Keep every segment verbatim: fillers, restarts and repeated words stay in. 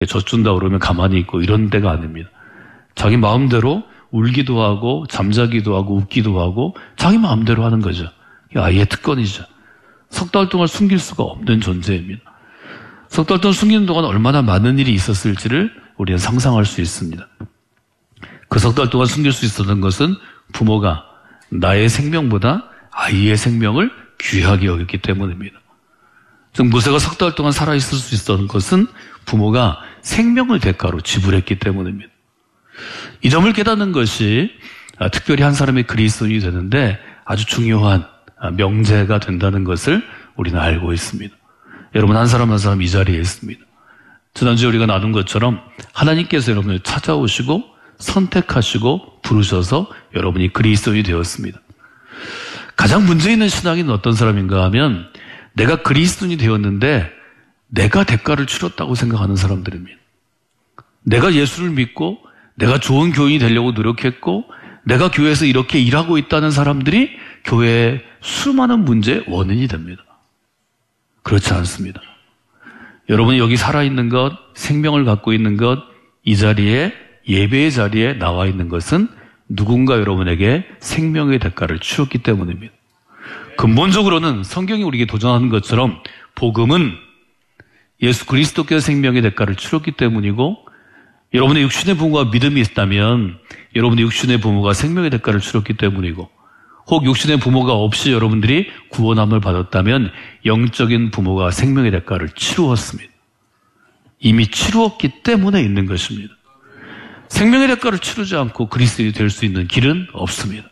젖준다 그러면 가만히 있고 이런 데가 아닙니다. 자기 마음대로 울기도 하고 잠자기도 하고 웃기도 하고 자기 마음대로 하는 거죠. 아이의 특권이죠. 석 달 동안 숨길 수가 없는 존재입니다. 석 달 동안 숨기는 동안 얼마나 많은 일이 있었을지를 우리는 상상할 수 있습니다. 그 석 달 동안 숨길 수 있었던 것은 부모가 나의 생명보다 아이의 생명을 귀하게 여겼기 때문입니다. 즉 모세가 석 달 동안 살아있을 수 있었던 것은 부모가 생명을 대가로 지불했기 때문입니다. 이 점을 깨닫는 것이 특별히 한 사람의 그리스도인이 되는데 아주 중요한 명제가 된다는 것을 우리는 알고 있습니다. 여러분 한 사람 한 사람 이 자리에 있습니다. 지난주에 우리가 나눈 것처럼 하나님께서 여러분을 찾아오시고 선택하시고 부르셔서 여러분이 그리스도인이 되었습니다. 가장 문제 있는 신앙인은 어떤 사람인가 하면 내가 그리스도인이 되었는데 내가 대가를 치렀다고 생각하는 사람들입니다. 내가 예수를 믿고 내가 좋은 교인이 되려고 노력했고 내가 교회에서 이렇게 일하고 있다는 사람들이 교회의 수많은 문제의 원인이 됩니다. 그렇지 않습니다. 여러분이 여기 살아있는 것, 생명을 갖고 있는 것, 이 자리에 예배의 자리에 나와 있는 것은 누군가 여러분에게 생명의 대가를 치렀기 때문입니다. 근본적으로는 성경이 우리에게 도전하는 것처럼 복음은 예수 그리스도께서 생명의 대가를 치렀기 때문이고 여러분의 육신의 부모가 믿음이 있다면 여러분의 육신의 부모가 생명의 대가를 치렀기 때문이고 혹 육신의 부모가 없이 여러분들이 구원함을 받았다면 영적인 부모가 생명의 대가를 치루었습니다. 이미 치루었기 때문에 있는 것입니다. 생명의 대가를 치르지 않고 그리스도인이 될 수 있는 길은 없습니다.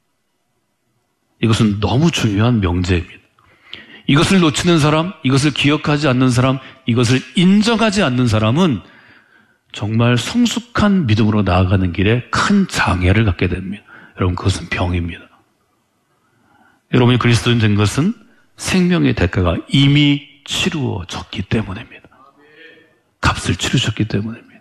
이것은 너무 중요한 명제입니다. 이것을 놓치는 사람, 이것을 기억하지 않는 사람, 이것을 인정하지 않는 사람은 정말 성숙한 믿음으로 나아가는 길에 큰 장애를 갖게 됩니다. 여러분 그것은 병입니다. 여러분이 그리스도인 된 것은 생명의 대가가 이미 치루어졌기 때문입니다. 값을 치르셨기 때문입니다.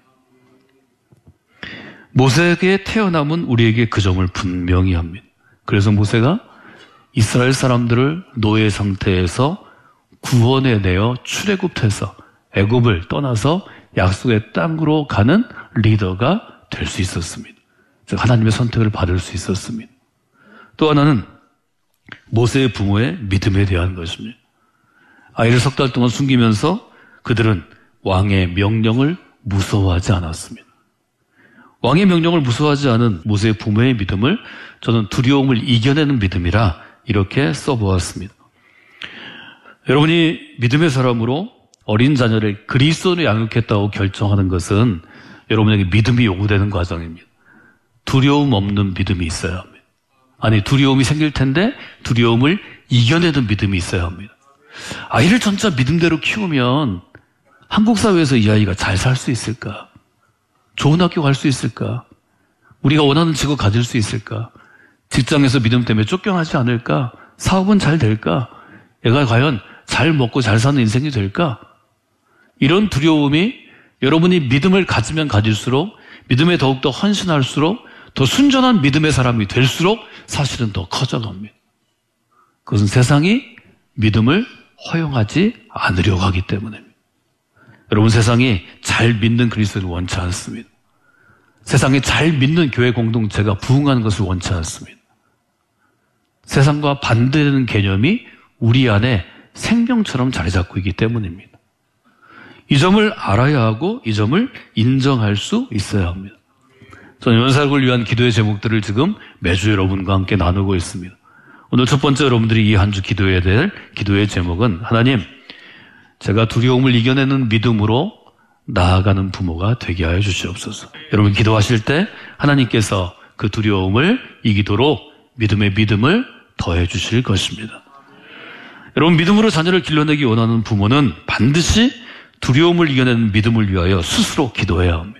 모세에게 태어남은 우리에게 그 점을 분명히 합니다. 그래서 모세가 이스라엘 사람들을 노예 상태에서 구원해내어 출애굽해서 애굽을 떠나서 약속의 땅으로 가는 리더가 될 수 있었습니다. 즉 하나님의 선택을 받을 수 있었습니다. 또 하나는 모세의 부모의 믿음에 대한 것입니다. 아이를 석 달 동안 숨기면서 그들은 왕의 명령을 무서워하지 않았습니다. 왕의 명령을 무서워하지 않은 모세의 부모의 믿음을 저는 두려움을 이겨내는 믿음이라 이렇게 써보았습니다. 여러분이 믿음의 사람으로 어린 자녀를 그리스도로 양육했다고 결정하는 것은 여러분에게 믿음이 요구되는 과정입니다. 두려움 없는 믿음이 있어야 합니다. 아니 두려움이 생길 텐데 두려움을 이겨내는 믿음이 있어야 합니다. 아이를 전짜 믿음대로 키우면 한국 사회에서 이 아이가 잘 살 수 있을까? 좋은 학교 갈 수 있을까? 우리가 원하는 직업 가질 수 있을까? 직장에서 믿음 때문에 쫓겨나지 않을까? 사업은 잘 될까? 얘가 과연 잘 먹고 잘 사는 인생이 될까? 이런 두려움이 여러분이 믿음을 가지면 가질수록 믿음에 더욱더 헌신할수록 더 순전한 믿음의 사람이 될수록 사실은 더 커져갑니다. 그것은 세상이 믿음을 허용하지 않으려고 하기 때문입니다. 여러분 세상이 잘 믿는 그리스도를 원치 않습니다. 세상이 잘 믿는 교회 공동체가 부흥하는 것을 원치 않습니다. 세상과 반대되는 개념이 우리 안에 생명처럼 자리 잡고 있기 때문입니다. 이 점을 알아야 하고 이 점을 인정할 수 있어야 합니다. 저는 연사역을 위한 기도의 제목들을 지금 매주 여러분과 함께 나누고 있습니다. 오늘 첫 번째 여러분들이 이 한 주 기도해야 될 기도의 제목은 하나님, 제가 두려움을 이겨내는 믿음으로 나아가는 부모가 되게 하여 주시옵소서. 여러분 기도하실 때 하나님께서 그 두려움을 이기도록 믿음의 믿음을 더해 주실 것입니다. 여러분 믿음으로 자녀를 길러내기 원하는 부모는 반드시 두려움을 이겨내는 믿음을 위하여 스스로 기도해야 합니다.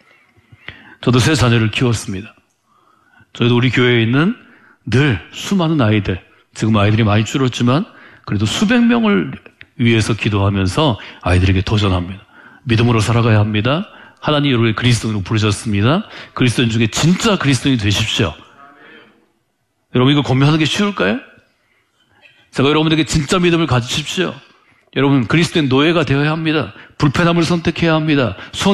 저도 세 자녀를 키웠습니다. 저희도 우리 교회에 있는 늘 수많은 아이들, 지금 아이들이 많이 줄었지만 그래도 수백 명을 위해서 기도하면서 아이들에게 도전합니다. 믿음으로 살아가야 합니다. 하나님 여러분을 그리스도인으로 부르셨습니다. 그리스도인 중에 진짜 그리스도인이 되십시오. 여러분 이거 고민하는 게 쉬울까요? 제가 여러분에게 진짜 믿음을 가지십시오. 여러분 그리스도의 노예가 되어야 합니다. 불편함을 선택해야 합니다. 손